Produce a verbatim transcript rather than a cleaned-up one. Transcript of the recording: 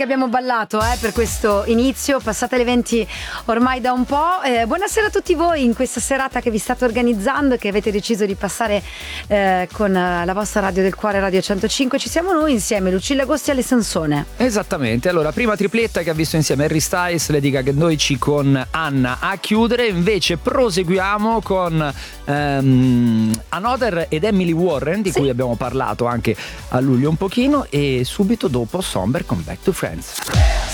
Abbiamo ballato eh, per questo inizio, passate le venti ormai da un po'. Eh, buonasera a tutti voi in questa serata che vi state organizzando e che avete deciso di passare eh, con la vostra radio del cuore, Radio centocinque. Ci siamo noi insieme, Lucilla Agosti e Ale Sansone. Esattamente, allora prima tripletta che ha visto insieme Harry Styles, Lady Gaga e Noici con Anna a chiudere. Invece proseguiamo con um, Another ed Emily Warren, di sì. cui abbiamo parlato anche a luglio un pochino, e subito dopo Somber con Back to Friends.